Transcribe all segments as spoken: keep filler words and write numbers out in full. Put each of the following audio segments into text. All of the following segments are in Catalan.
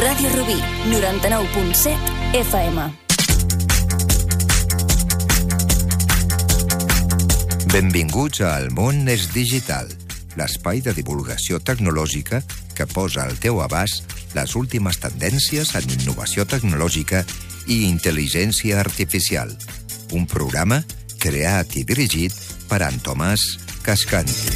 Ràdio Rubí, noranta-nou punt set F M. Benvinguts a El món és digital, l'espai de divulgació tecnològica que posa al teu abast les últimes tendències en innovació tecnològica i intel·ligència artificial. Un programa creat i dirigit per en Tomàs Cascanti.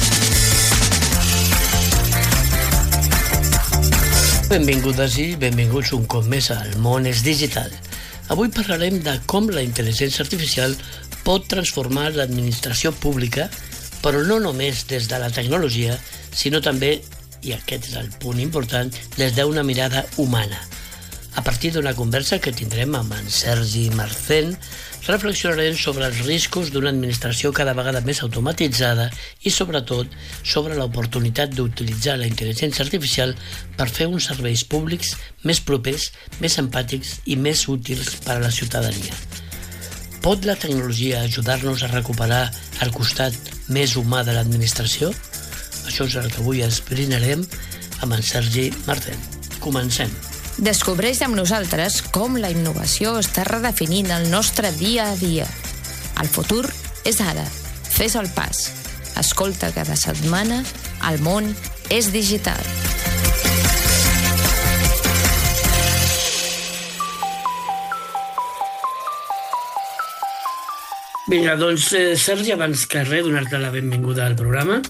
Benvingudes i benvinguts un cop més al món és digital. Avui parlarem de com la intel·ligència artificial pot transformar l'administració pública, però no només des de la tecnologia, sinó també, i aquest és el punt important, des d'una mirada humana. A partir d'una conversa que tindrem amb en Sergi Marcén, reflexionarem sobre els riscos d'una administració cada vegada més automatitzada i, sobretot, sobre l'oportunitat d'utilitzar la intel·ligència artificial per fer uns serveis públics més propers, més empàtics i més útils per a la ciutadania. Pot la tecnologia ajudar-nos a recuperar el costat més humà de l'administració? Això és el que avui esbrinarem amb en Sergi Marcén. Comencem. Descobreix amb nosaltres com la innovació està redefinint el nostre dia a dia. El futur és ara. Fes el pas. Escolta cada setmana El món és digital. Vinga, doncs, eh, Sergi, abans que res, donar-te la benvinguda al programa.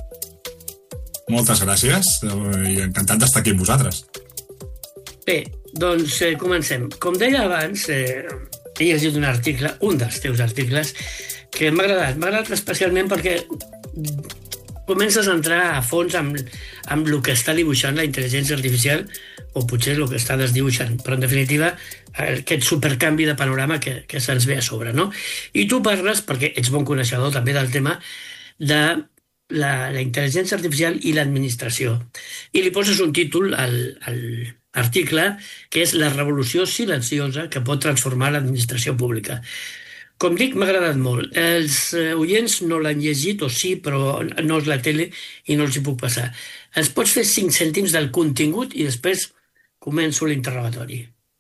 Moltes gràcies i encantat d'estar aquí amb vosaltres. Bé, doncs eh, comencem. Com deia abans, eh, he llegit un article, un dels teus articles, que m'ha agradat. M'ha agradat especialment perquè comences a entrar a fons amb, amb el que està dibuixant la intel·ligència artificial, o potser el que està desdibuixant, però en definitiva aquest supercanvi de panorama que, que se'ns ve a sobre, no? I tu parles, perquè ets bon coneixedor també del tema, de la, la intel·ligència artificial i l'administració. I li poses un títol al, al article que és La revolució silenciosa que pot transformar l'administració pública. Com dic, m'ha agradat molt. Els oients no l'han llegit, o sí, però no és la tele i no els hi puc passar. Ens pots fer cinc cèntims del contingut i després començo l'interrogatori.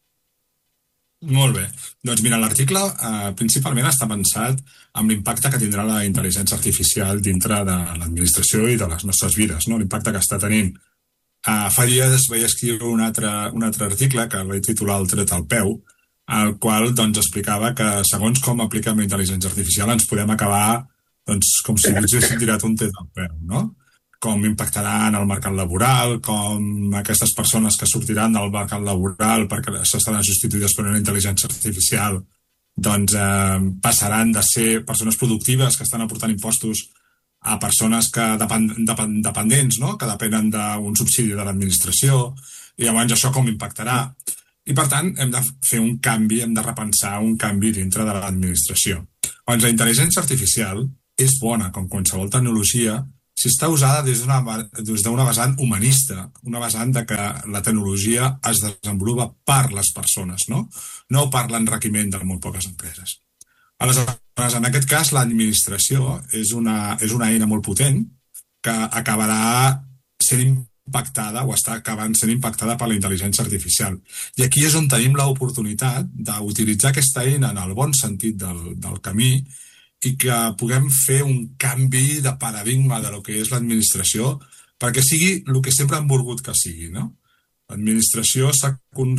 Molt bé. Doncs mira, l'article eh, principalment està pensat amb l'impacte que tindrà la intel·ligència artificial dintre de l'administració i de les nostres vides, no? L'impacte que està tenint. Eh, fa dies vaig escriure un altre, un altre article que vaig titular El tret al peu, el qual doncs, explicava que segons com apliquem la intel·ligència artificial ens podem acabar doncs, com si ens haguéssim tirat un tret al peu, no? Com impactarà en el mercat laboral, com aquestes persones que sortiran del mercat laboral perquè s'estaran substituïdes per una intel·ligència artificial doncs eh, passaran de ser persones productives que estan aportant impostos a persones que depend, depend, dependents, no? Que depenen d'un subsidi de l'administració, i llavors això com impactarà. I per tant hem de fer un canvi, hem de repensar un canvi dintre de l'administració. Doncs la intel·ligència artificial és bona, com qualsevol tecnologia, si està usada des d'una des d'una vessant humanista, una vessant de que la tecnologia es desenvolupa per les persones, no? No per l'enriquiment de molt poques empreses. Aleshores, en aquest cas, l'administració és una, és una eina molt potent que acabarà sent impactada o està acabant sent impactada per la intel·ligència artificial. I aquí és on tenim l'oportunitat d'utilitzar aquesta eina en el bon sentit del, del camí i que puguem fer un canvi de paradigma de lo que és l'administració perquè sigui el que sempre han volgut que sigui, no? L'administració s'ha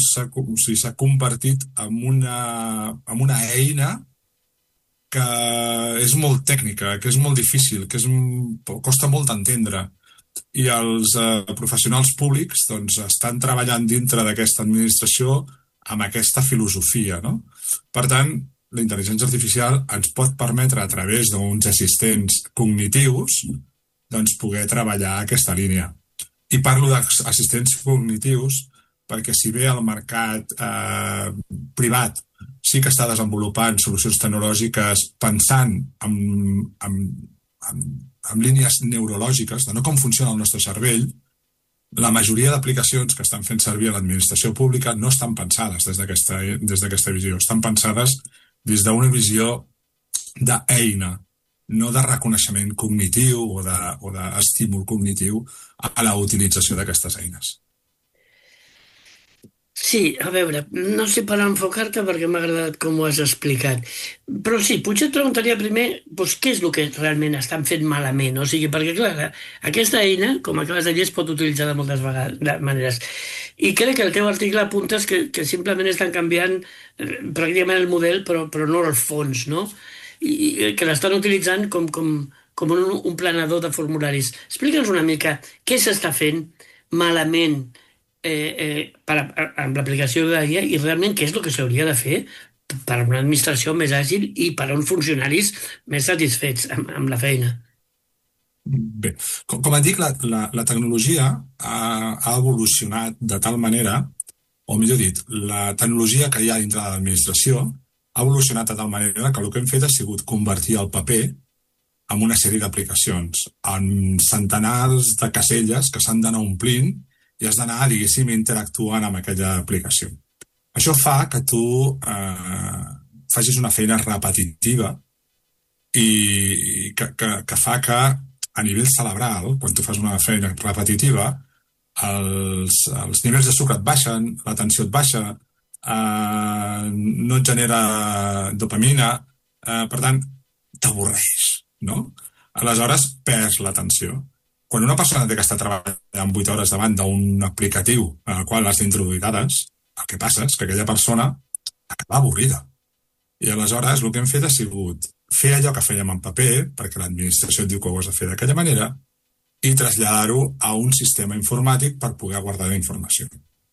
s'ha convertit en una, en una eina que és molt tècnica, que és molt difícil, que és, costa molt d'entendre. I els eh, professionals públics doncs, estan treballant dintre d'aquesta administració amb aquesta filosofia, no? Per tant, la intel·ligència artificial ens pot permetre, a través d'uns assistents cognitius, doncs poder treballar aquesta línia. I parlo d'assistents cognitius perquè si bé el mercat eh, privat sí que està desenvolupant solucions tecnològiques pensant en, en, en, en línies neurològiques, de no com funciona el nostre cervell, la majoria d'aplicacions que estan fent servir a l'administració pública no estan pensades des d'aquesta des d'aquesta visió, estan pensades des d'una visió d'eina, no de reconeixement cognitiu o d'estímul cognitiu a la utilització d'aquestes eines. Sí, a veure, no sé per enfocar-te perquè m'ha agradat com ho has explicat, però sí, potser et preguntaria primer doncs, què és el que realment estan fent malament, o sigui, perquè clar, aquesta eina, com acabes de dir, es pot utilitzar de moltes vegades, de maneres, i crec que el teu article apuntes que, que simplement estan canviant eh, pràcticament el model, però, però no el fons, no? I, i que l'estan utilitzant com, com, com un, un planador de formularis. Explica'ns una mica què s'està fent malament eh, eh, per, amb l'aplicació de la guia i realment què és el que s'hauria de fer per a una administració més àgil i per a uns funcionaris més satisfets amb, amb la feina. Bé, com, com et dic, la, la, la tecnologia ha, ha evolucionat de tal manera, o millor dit, la tecnologia que hi ha dintre de l'administració ha evolucionat de tal manera que el que hem fet ha sigut convertir el paper en una sèrie d'aplicacions, en centenars de caselles que s'han d'anar omplint i has d'anar, diguéssim, interactuant amb aquella aplicació. Això fa que tu eh, facis una feina repetitiva i que, que, que fa que a nivell cerebral, quan tu fas una feina repetitiva, els, els nivells de sucre et baixen, la tensió et baixa, eh, no et genera dopamina, eh, per tant, t'avorreix, no? Aleshores, perds l'atenció. Quan una persona té que estar treballant vuit hores davant d'un aplicatiu al qual has d'introduir dades, el que passa és que aquella persona acaba avorrida. I aleshores el que hem fet ha sigut fer allò que fèiem en paper, perquè l'administració et diu que ho has de fer d'aquella manera, i traslladar-ho a un sistema informàtic per poder guardar la informació.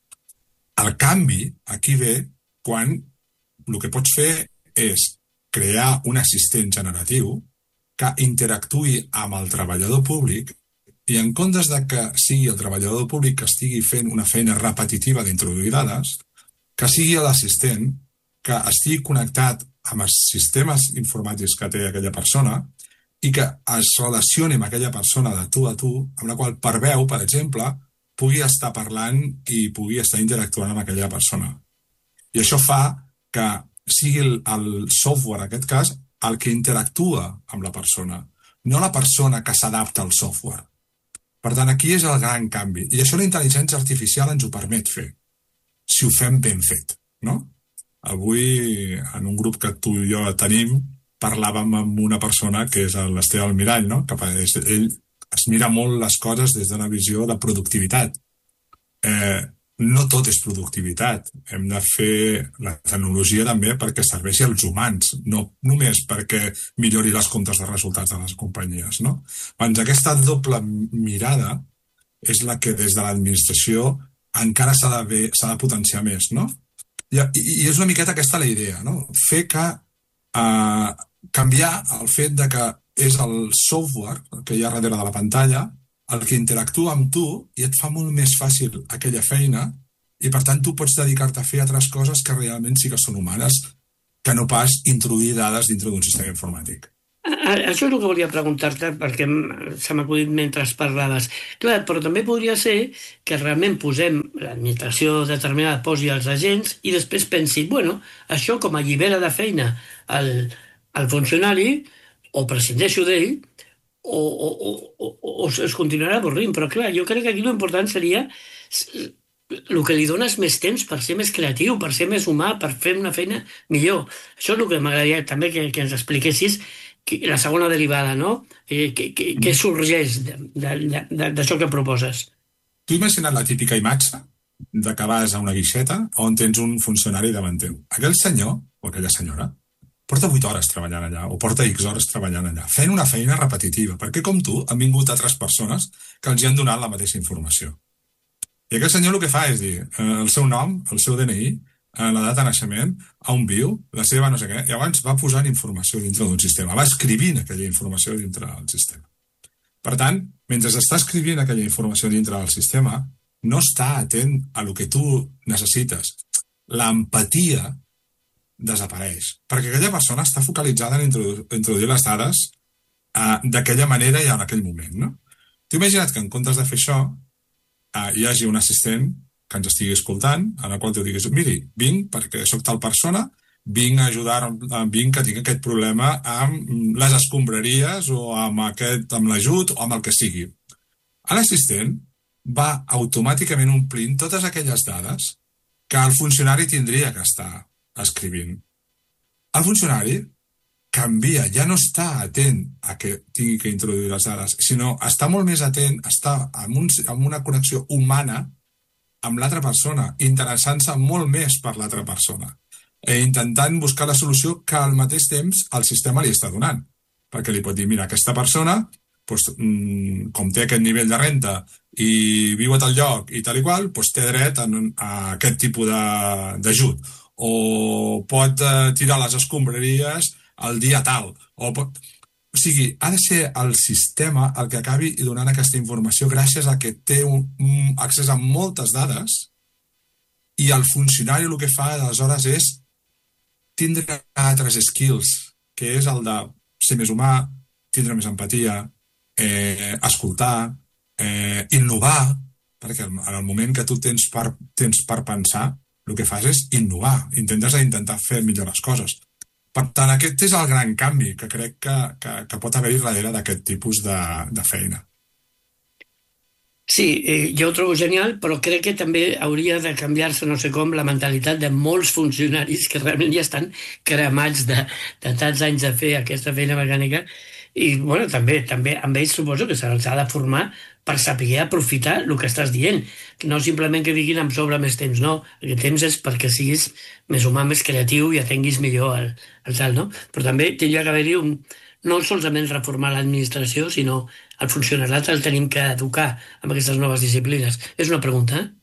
El canvi aquí ve quan el que pots fer és crear un assistent generatiu que interactuï amb el treballador públic i en comptes de que sigui el treballador públic que estigui fent una feina repetitiva d'introduir dades, que sigui l'assistent que estigui connectat amb els sistemes informàtics que té aquella persona i que es relacioni amb aquella persona de tu a tu, amb la qual per veu, per exemple, pugui estar parlant i pugui estar interactuant amb aquella persona. I això fa que sigui el, el software, en aquest cas, el que interactua amb la persona, no la persona que s'adapta al software. Per tant, aquí és el gran canvi. I això la intel·ligència artificial ens ho permet fer, si ho fem ben fet, no? Avui, en un grup que tu i jo tenim, parlàvem amb una persona que és l'Esteve Almirall, no? Que ell es mira molt les coses des d'una visió de productivitat. Eh, no tot és productivitat. Hem de fer la tecnologia també perquè serveixi als humans, no només perquè millori les comptes de resultats de les companyies, no? Doncs aquesta doble mirada és la que des de l'administració encara s'ha de, s'ha de potenciar més, no? I, i és una miqueta aquesta la idea, no? Fer que eh, canviar el fet de que és el software que hi ha darrere de la pantalla el que interactua amb tu i et fa molt més fàcil aquella feina i, per tant, tu pots dedicar-te a fer altres coses que realment sí que són humanes, que no pas introduir dades dintre d'un sistema informàtic. Això és el que volia preguntar-te, perquè se m'ha acudit mentre parlaves. Clar, però també podria ser que realment posem l'administració determinada, posi els agents i després pensi, bueno, això com a allibera de feina al, al funcionari, o prescindeixo d'ell, o, o, o, o, o es continuarà avorrint. Però clar, jo crec que aquí l'important seria el que li dones més temps per ser més creatiu, per ser més humà, per fer una feina millor. Això és el que m'agradaria també que, que ens expliquessis, que, la segona derivada, no? Eh, que, que, que sorgeix d'això que proposes. Tu imagina't la típica imatge de que vas a una guixeta on tens un funcionari davant teu. Aquell senyor, o aquella senyora, porta vuit hores treballant allà, o porta X hores treballant allà, fent una feina repetitiva, perquè com tu han vingut altres persones que els hi han donat la mateixa informació. I aquell senyor el que fa és dir eh, el seu nom, el seu D N I, eh, la data de naixement, on viu, la seva no sé què, i llavors va posant informació dintre d'un sistema, va escrivint aquella informació dintre del sistema. Per tant, mentre està escrivint aquella informació dintre del sistema, no està atent a lo que tu necessites. L'empatia desapareix, perquè aquella persona està focalitzada en introduir, introduir les dades uh, d'aquella manera i en aquell moment, no? T'ho imagina't que en comptes de fer això uh, hi hagi un assistent que ens estigui escoltant, en el qual tu diguis, miri, vinc perquè sóc tal persona, vinc a ajudar, uh, vinc que tinc aquest problema amb les escombraries o amb, aquest, amb l'ajut o amb el que sigui. L'assistent va automàticament omplint totes aquelles dades que el funcionari tindria que estar escrivint. El funcionari canvia, ja no està atent a que tingui que introduir les dades, sinó està molt més atent, està en, un, en una connexió humana amb l'altra persona, interessant-se molt més per l'altra persona, i intentant buscar la solució que al mateix temps el sistema li està donant. Perquè li pot dir, mira, aquesta persona, doncs, com té aquest nivell de renta i viu a tal lloc i tal i qual, doncs té dret a, a aquest tipus d'ajut. O pot eh, tirar les escombraries el dia tal. O, pot... o sigui, ha de ser el sistema el que acabi donant aquesta informació gràcies a que té un, un accés a moltes dades i el funcionari el que fa aleshores és tindre altres skills, que és el de ser més humà, tindre més empatia, eh, escoltar, eh, innovar, perquè en el moment que tu tens per, tens per pensar, el que fas és innovar, intentes intentar fer millor les coses. Per tant, aquest és el gran canvi que crec que, que, que pot haver-hi darrere d'aquest tipus de, de feina. Sí, eh, jo ho trobo genial, però crec que també hauria de canviar-se, no sé com, la mentalitat de molts funcionaris que realment ja estan cremats de, de tants anys de fer aquesta feina mecànica i, bueno, també, també amb ells suposo que se'ls ha de formar per saber aprofitar el que estàs dient. No simplement que diguin em sobra més temps, no. El temps és perquè siguis més humà, més creatiu i atenguis millor el, el tal, no? Però també tindria que haver-hi un... no solament reformar l'administració, sinó el funcionariat el tenim que educar amb aquestes noves disciplines. És una pregunta, eh?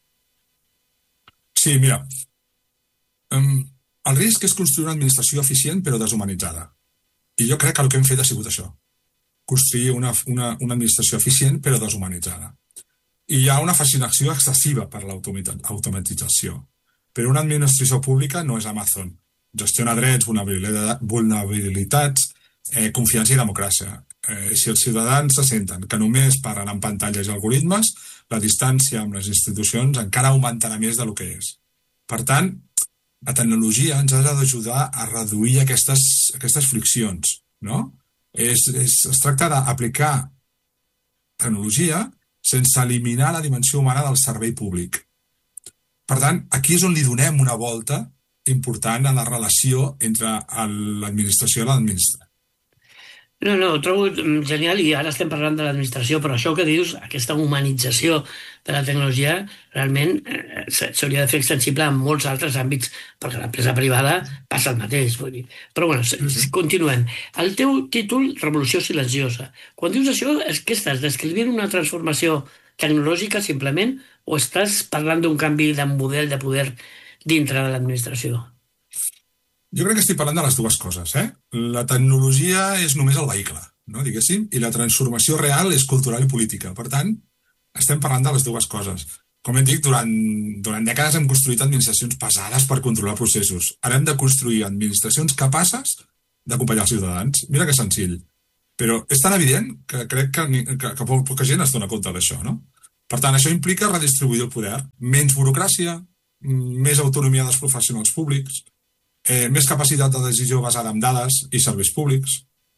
Sí, mira, um, el risc és construir una administració eficient però deshumanitzada. I jo crec que el que hem fet ha sigut això. Construir una, una, una administració eficient però deshumanitzada. I hi ha una fascinació excessiva per l'automatització. Però una administració pública no és Amazon. Gestiona drets, vulnerabilitats, eh, confiança i democràcia. Eh, si els ciutadans se senten que només parlen en pantalles i algoritmes, la distància amb les institucions encara augmentarà més del que és. Per tant, la tecnologia ens ha d'ajudar a reduir aquestes, aquestes friccions, no? És, és, es tracta d'aplicar tecnologia sense eliminar la dimensió humana del servei públic. Per tant, aquí és on li donem una volta important a la relació entre l'administració i l'administrat. No, no, ho trobo genial i ara estem parlant de l'administració, però això que dius, aquesta humanització de la tecnologia, realment eh, s'hauria de fer extensible en molts altres àmbits, perquè l'empresa privada passa el mateix. Vull dir. Però bueno, mm-hmm. continuem. El teu títol, Revolució silenciosa. Quan dius això, és que estàs descrivint una transformació tecnològica simplement o estàs parlant d'un canvi de model de poder dintre de l'administració? Jo crec que estic parlant de les dues coses. Eh? La tecnologia és només el vehicle, no? Diguéssim, i la transformació real és cultural i política. Per tant, estem parlant de les dues coses. Com hem dit, durant, durant dècades hem construït administracions pesades per controlar processos. Ara hem de construir administracions capaces d'acompanyar els ciutadans. Mira que senzill. Però és tan evident que crec que, que, que poca gent es dona compte d'això, no? Per tant, això implica redistribuir el poder. Menys burocràcia, més autonomia dels professionals públics, Eh, més capacitat de decisió basada en dades i serveis públics.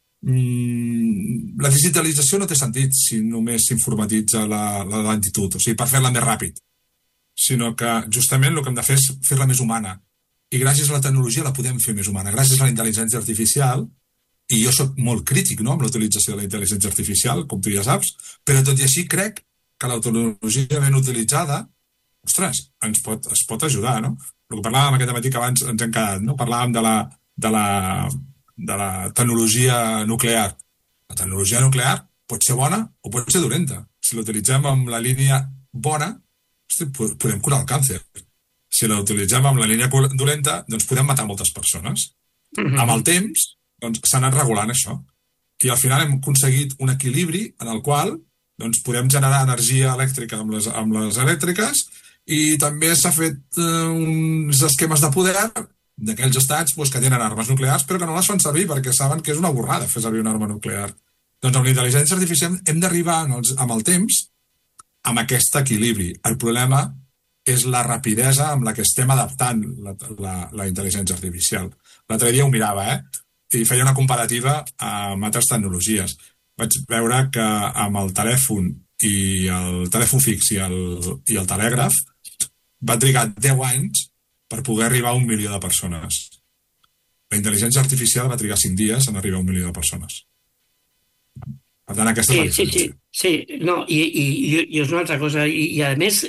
Mm, la digitalització no té sentit si només s'informatitza la, la lentitud, o sigui, per fer-la més ràpid, sinó que justament el que hem de fer és fer-la més humana. I gràcies a la tecnologia la podem fer més humana, gràcies a la intel·ligència artificial, i jo soc molt crític, no?, amb la utilització de la intel·ligència artificial, com tu ja saps, però tot i així crec que la tecnologia ben utilitzada, ostres, ens pot, es pot ajudar, no? El que parlàvem aquest matí que abans ens hem quedat, no? Parlàvem de la, de, la, de la tecnologia nuclear. La tecnologia nuclear pot ser bona o pot ser dolenta. Si l'utilitzem amb la línia bona, podem curar el càncer. Si l'utilitzem amb la línia dolenta, doncs podem matar moltes persones. Mm-hmm. Amb el temps, doncs, s'ha anat regulant això. I al final hem aconseguit un equilibri en el qual doncs, podem generar energia elèctrica amb les, amb les elèctriques i també s'ha fet eh, uns esquemes de poder d'aquells estats pues, que tenen armes nuclears però que no les fan servir perquè saben que és una borrada fer servir una arma nuclear. Doncs amb la intel·ligència artificial hem d'arribar amb el temps amb aquest equilibri. El problema és la rapidesa amb la que estem adaptant la, la, la intel·ligència artificial. L'altre dia ho mirava, eh? I feia una comparativa amb altres tecnologies. Vaig veure que amb el telèfon i el telèfon fix i el, i el telègraf va trigar deu anys per poder arribar a un milió de persones. La intel·ligència artificial va trigar cinc dies en arribar a un milió de persones. Per tant, aquesta sí, és la diferència. Sí, sí, sí. No, i, i, i és una altra cosa. I, i a més,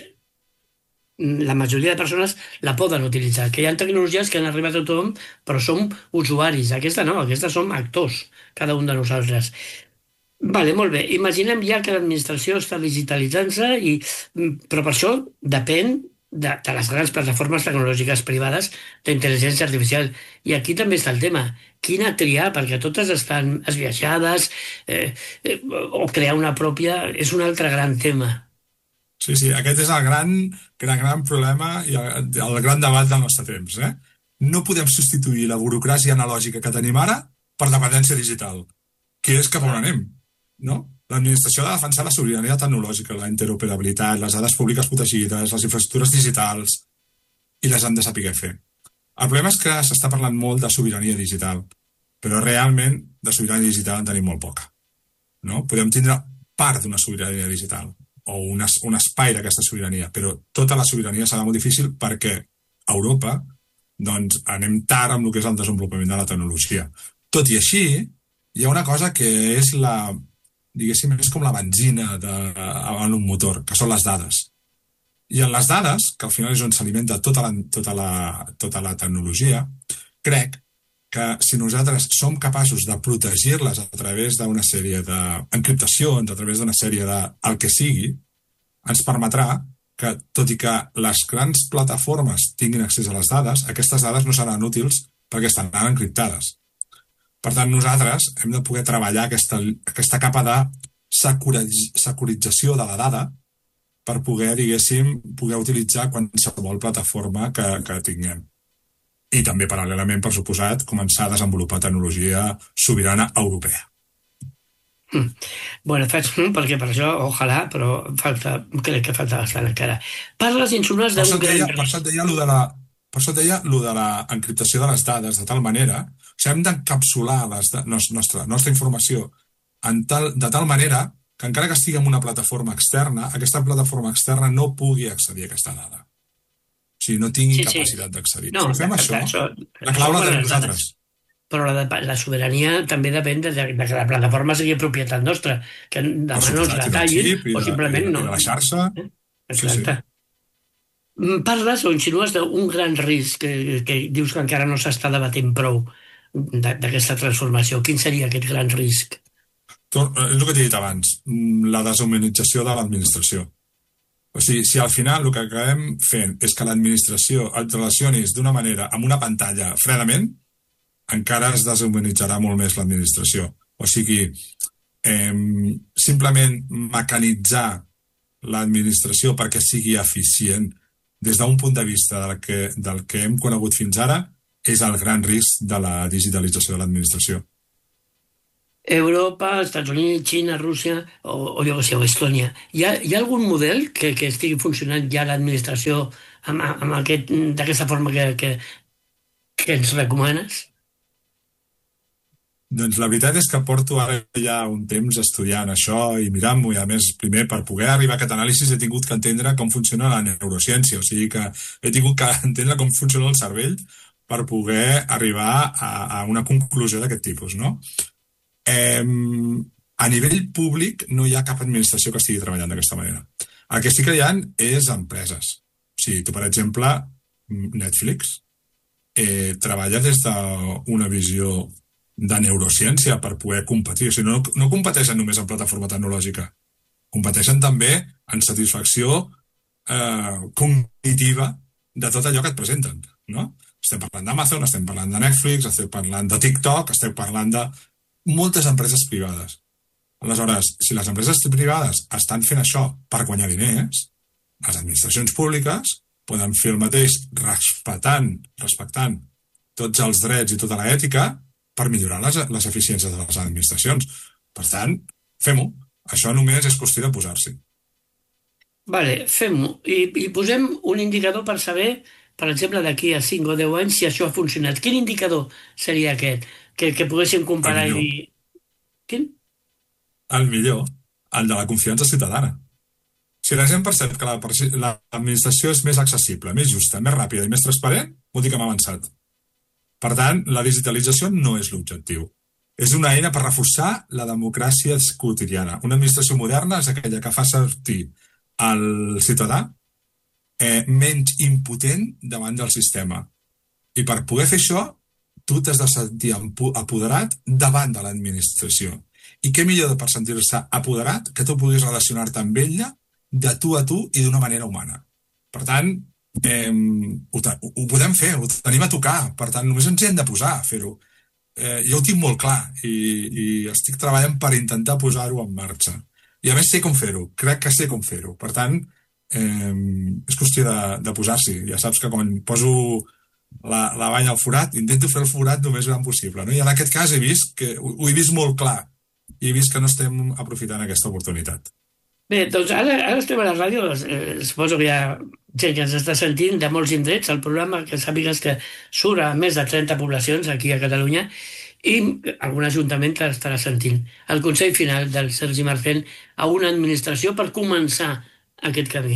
la majoria de persones la poden utilitzar. Que hi ha tecnologies que han arribat a tothom, però som usuaris. Aquesta no, aquesta som actors, cada un de nosaltres. Vale, molt bé. Imaginem ja que l'administració està digitalitzant-se, i, però per això depèn de, de les grans plataformes tecnològiques privades d'intel·ligència artificial. I aquí també està el tema. Quina triar? Perquè totes estan esbiaixades, eh, eh, o crear una pròpia és un altre gran tema. Sí, sí, aquest és el gran, gran, gran problema i el, el gran debat del nostre temps. Eh? No podem substituir la burocràcia analògica que tenim ara per dependència digital, que és cap on anem. No? L'administració ha de defensar la sobirania tecnològica, la interoperabilitat, les dades públiques protegides, les infraestructures digitals, i les han de saber fer. El problema és que s'està parlant molt de sobirania digital, però realment de sobirania digital en tenim molt poca. No? Podem tindre part d'una sobirania digital, o un, es, un espai d'aquesta sobirania, però tota la sobirania serà molt difícil perquè a Europa doncs, anem tard amb el que és el desenvolupament de la tecnologia. Tot i així, hi ha una cosa que és la, diguéssim, és com la benzina de, en un motor, que són les dades. I en les dades, que al final és on s'alimenta tota la, tota, la, tota la tecnologia, crec que si nosaltres som capaços de protegir-les a través d'una sèrie d'encriptacions, a través d'una sèrie de el que sigui, ens permetrà que, tot i que les grans plataformes tinguin accés a les dades, aquestes dades no seran útils perquè estaran encriptades. Per tant, nosaltres hem de poder treballar aquesta, aquesta capa de securització de la dada per poder, diguéssim, poder utilitzar qualsevol plataforma que, que tinguem. I també, paral·lelament, per suposat, començar a desenvolupar tecnologia sobirana europea. Mm. Bueno, faig perquè per això, ojalà, però falta, crec que falta bastant encara. Parles, insinues d'un gran... Per això et deia allò de la... Per això et deia allò de l'encriptació de les dades de tal manera, o sigui, hem d'encapsular la nostra, nostra informació en tal, de tal manera que encara que estigui en una plataforma externa, aquesta plataforma externa no pugui accedir a aquesta dada. O sigui, no tingui sí, capacitat sí. d'accedir. No, si fem això, això, la clau la tenim nosaltres. Però la, de, la sobirania també depèn de, de que la plataforma sigui propietat nostra, que demà no ens la tallin o simplement no. I de la xarxa. Eh? Exacte. Sí, sí. Parles o insinues d'un gran risc que, que dius que encara no s'està debatent prou d'aquesta transformació. Quin seria aquest gran risc? És el que t'he dit abans, la deshumanització de l'administració. O sigui, si al final el que acabem fent és que l'administració et relacionis d'una manera amb una pantalla fredament, encara es deshumanitzarà molt més l'administració. O sigui, eh, simplement mecanitzar l'administració perquè sigui eficient des d'un punt de vista del que, del que hem conegut fins ara, és el gran risc de la digitalització de l'administració. Europa, Estats Units, Xina, Rússia o, o jo què sé, o Estònia. Hi ha, hi ha algun model que, que estigui funcionant ja l'administració amb, amb aquest, d'aquesta forma que, que, que ens recomanes? Doncs la veritat és que porto ara ja un temps estudiant això i mirant-m'ho, i a més, primer, per poder arribar a aquest anàlisi he tingut que entendre com funciona la neurociència, o sigui que he tingut que entendre com funciona el cervell per poder arribar a, a una conclusió d'aquest tipus, no? Eh, a nivell públic no hi ha cap administració que estigui treballant d'aquesta manera. El que estic creant és empreses. O sigui, tu, per exemple, Netflix eh, treballa des d'una visió de neurociència per poder competir. O sigui, no, no competeixen només en plataforma tecnològica, competeixen també en satisfacció eh, cognitiva de tot allò que et presenten, no? Estem parlant d'Amazon, estem parlant de Netflix, estem parlant de TikTok, estem parlant de moltes empreses privades. Aleshores, si les empreses privades estan fent això per guanyar diners, les administracions públiques poden fer el mateix respectant, respectant tots els drets i tota l'ètica per millorar les, les eficiències de les administracions. Per tant, fem-ho. Això només és qüestió de posar-s'hi. Vale, fem-ho. I, I posem un indicador per saber, per exemple, d'aquí a cinc o deu anys, si això ha funcionat. Quin indicador seria aquest? Que, que poguéssim comparar i dir... Quin? El millor, el de la confiança ciutadana. Si la gent percep que l'administració és més accessible, més justa, més ràpida i més transparent, vol dir que hem avançat. Per tant, la digitalització no és l'objectiu. És una eina per reforçar la democràcia quotidiana. Una administració moderna és aquella que fa sortir el ciutadà eh, menys impotent davant del sistema. I per poder fer això, tu t'has de sentir apoderat davant de l'administració. I què millor per sentir-se apoderat que tu puguis relacionar-te amb ella de tu a tu i d'una manera humana. Per tant, eh, ho, ho podem fer, ho tenim a tocar. Per tant, només ens hem de posar a fer-ho. Eh, jo ho tinc molt clar i, i estic treballant per intentar posar-ho en marxa. I a més sé com fer-ho, crec que sé com fer-ho. Per tant, eh, és qüestió de, de posar-s'hi. Ja saps que quan poso la, la banya al forat, intento fer el forat el més gran possible. No? I en aquest cas he vist que ho, ho he vist molt clar i he vist que no estem aprofitant aquesta oportunitat. Bé, doncs ara, ara estem a la ràdio, eh, suposo que hi ha gent que ens està sentint de molts indrets, el programa que sàpigues que surt a més de trenta poblacions aquí a Catalunya i algun ajuntament que estarà sentint. El consell final del Sergi Marcén a una administració per començar aquest camí.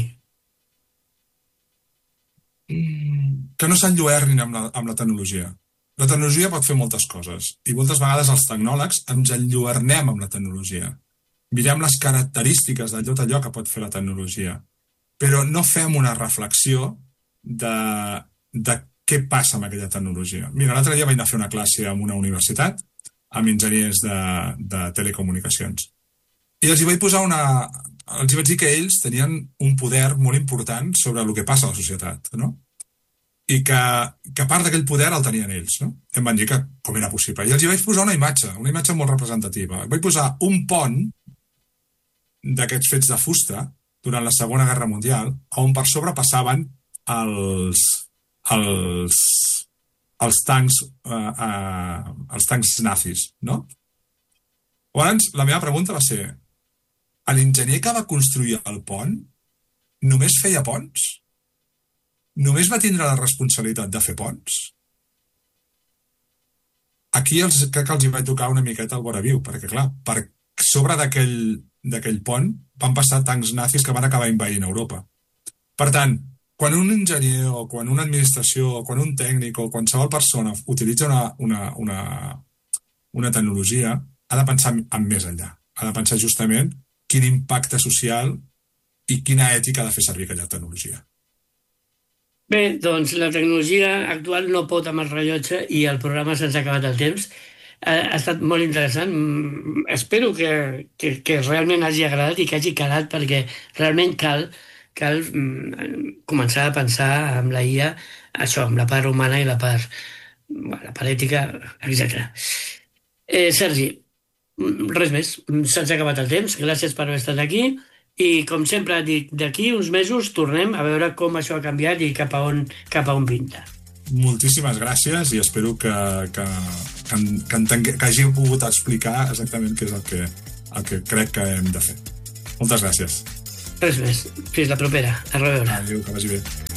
Que no s'enlluernin amb la, amb la tecnologia. La tecnologia pot fer moltes coses i moltes vegades els tecnòlegs ens enlluernem amb la tecnologia. Mirem les característiques de tot allò que pot fer la tecnologia, però no fem una reflexió de, de què passa amb aquella tecnologia. Mira, l'altre dia vaig anar a fer una classe en una universitat amb enginyers de, de telecomunicacions i els hi vaig posar una... els hi vaig dir que ells tenien un poder molt important sobre el que passa a la societat, no? I que, que part d'aquell poder el tenien ells, no? I em van dir que com era possible. I els hi vaig posar una imatge, una imatge molt representativa. Vaig posar un pont d'aquests fets de fusta durant la Segona Guerra Mundial, on per sobre passaven els, els, els tancs eh, eh, els tancs nazis, no? Llavors, la meva pregunta va ser: l'enginyer que va construir el pont només feia ponts? Només va tindre la responsabilitat de fer ponts? Aquí els, crec que els hi vaig tocar una miqueta al voraviu, perquè clar, per sobre d'aquell d'aquell pont van passar tancs nazis que van acabar envaint Europa. Per tant, quan un enginyer o quan una administració o quan un tècnic o qualsevol persona utilitza una, una, una, una tecnologia, ha de pensar en més enllà. Ha de pensar justament quin impacte social i quina ètica ha de fer servir aquella tecnologia. Bé, doncs la tecnologia actual no pot amb el rellotge i el programa se'ns ha acabat el temps. Ha estat molt interessant. Espero que, que, que realment hagi agradat i que hagi quedat, perquè realment cal, cal començar a pensar amb la I A, això, amb la part humana i la part, la part ètica, etcètera. Eh, Sergi, res més. Se'ns ha acabat el temps. Gràcies per haver estat aquí. I, com sempre dic, d'aquí uns mesos tornem a veure com això ha canviat i cap a on, cap a on pinta. Moltíssimes gràcies i espero que, que, que, que, que hagi pogut explicar exactament què és el que, el que crec que hem de fer. Moltes gràcies. Res més. Fins la propera. A reveure. Adéu, que vagi bé.